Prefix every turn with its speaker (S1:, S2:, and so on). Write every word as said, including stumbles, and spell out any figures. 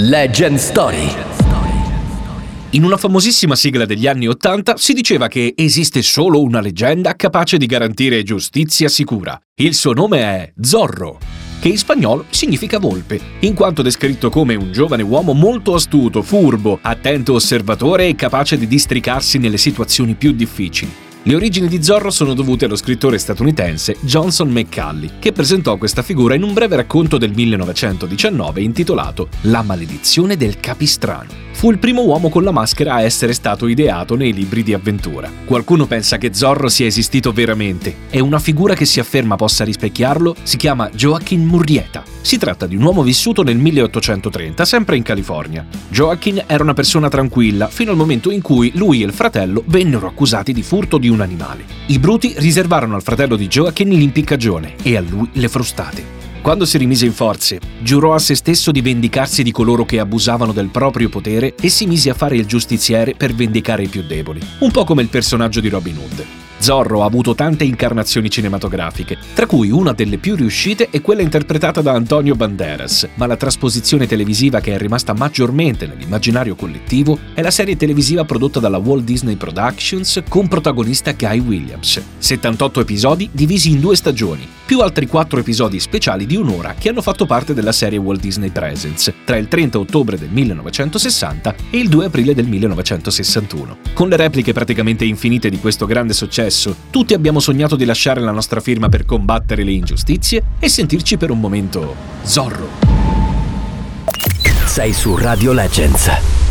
S1: Legend Story. In una famosissima sigla degli anni ottanta si diceva che esiste solo una leggenda capace di garantire giustizia sicura. Il suo nome è Zorro, che in spagnolo significa volpe, in quanto descritto come un giovane uomo molto astuto, furbo, attento osservatore e capace di districarsi nelle situazioni più difficili. Le origini di Zorro sono dovute allo scrittore statunitense Johnson McCulley, che presentò questa figura in un breve racconto del millenovecentodiciannove intitolato La maledizione del Capistrano. Fu il primo uomo con la maschera a essere stato ideato nei libri di avventura. Qualcuno pensa che Zorro sia esistito veramente e una figura che si afferma possa rispecchiarlo si chiama Joaquin Murrieta. Si tratta di un uomo vissuto nel milleottocentotrenta, sempre in California. Joaquin era una persona tranquilla fino al momento in cui lui e il fratello vennero accusati di furto di un animale. I bruti riservarono al fratello di Joaquin l'impiccagione e a lui le frustate. Quando si rimise in forze, giurò a se stesso di vendicarsi di coloro che abusavano del proprio potere e si mise a fare il giustiziere per vendicare i più deboli, un po' come il personaggio di Robin Hood. Zorro ha avuto tante incarnazioni cinematografiche, tra cui una delle più riuscite è quella interpretata da Antonio Banderas, ma la trasposizione televisiva che è rimasta maggiormente nell'immaginario collettivo è la serie televisiva prodotta dalla Walt Disney Productions con protagonista Guy Williams. settantotto episodi divisi in due stagioni, più altri quattro episodi speciali di un'ora che hanno fatto parte della serie Walt Disney Presents tra il trenta ottobre del millenovecentosessanta e il due aprile del millenovecentosessantuno. Con le repliche praticamente infinite di questo grande successo, tutti abbiamo sognato di lasciare la nostra firma per combattere le ingiustizie e sentirci per un momento Zorro.
S2: Sei su Radio Legends.